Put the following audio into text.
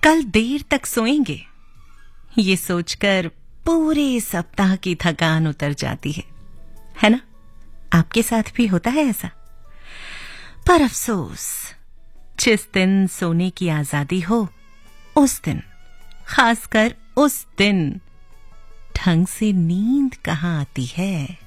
कल देर तक सोएंगे, ये सोचकर पूरे सप्ताह की थकान उतर जाती है ना? आपके साथ भी होता है ऐसा? पर अफसोस, जिस दिन सोने की आजादी हो उस दिन, खासकर उस दिन, ढंग से नींद कहाँ आती है।